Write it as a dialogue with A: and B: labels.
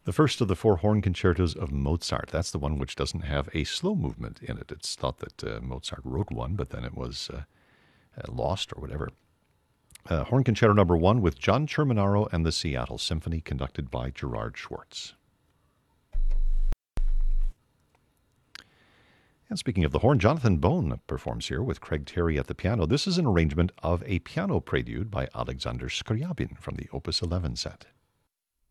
A: The first of the four horn concertos of Mozart. That's the one which doesn't have a slow movement in it. It's thought that Mozart wrote one, but then it was lost or whatever. Horn Concerto Number 1 with John Cerminaro and the Seattle Symphony, conducted by Gerard Schwartz. And speaking of the horn, Jonathan Bone performs here with Craig Terry at the piano. This is an arrangement of a piano prelude by Alexander Scriabin from the Opus 11 set.